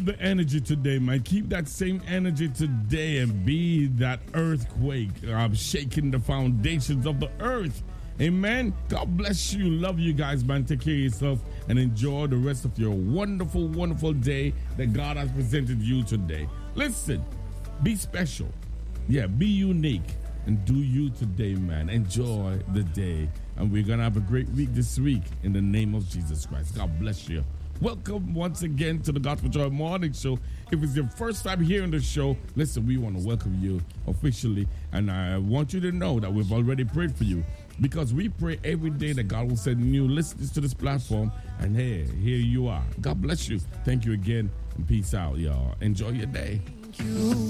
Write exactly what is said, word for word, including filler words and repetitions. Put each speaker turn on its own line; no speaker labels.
keep the energy today, man. Keep that same energy today and be that earthquake. I'm shaking the foundations of the earth. Amen. God bless you. Love you guys, man. Take care of yourself and enjoy the rest of your wonderful, wonderful day that God has presented you today. Listen, be special. Yeah, be unique and do you today, man. Enjoy the day. And we're going to have a great week this week in the name of Jesus Christ. God bless you. Welcome once again to the Gospel Joy Morning Show. If it's your first time hearing the show, listen, we want to welcome you officially. And I want you to know that we've already prayed for you, because we pray every day that God will send new listeners to this platform. And hey, here you are. God bless you. Thank you again. And peace out, y'all. Enjoy your day.